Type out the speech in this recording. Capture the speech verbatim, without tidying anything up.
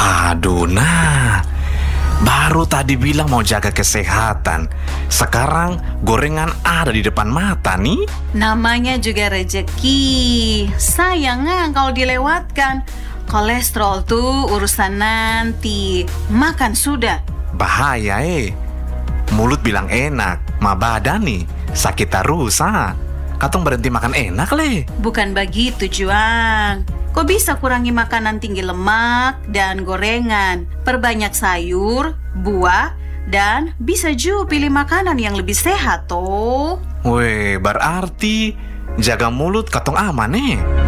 Aduh, nah. Baru tadi bilang mau jaga kesehatan. Sekarang gorengan ada di depan mata nih. Namanya juga rezeki. Sayang ah kalau dilewatkan. Kolesterol tuh urusan nanti. Makan sudah. Bahaya eh. Mulut bilang enak, ma badan nih sakit terus ah. Katong berhenti makan enak le. Bukan begitu, Juang. Kok bisa kurangi makanan tinggi lemak dan gorengan? Perbanyak sayur, buah, dan bisa juga pilih makanan yang lebih sehat toh. Weh, berarti jaga mulut katong aman eh.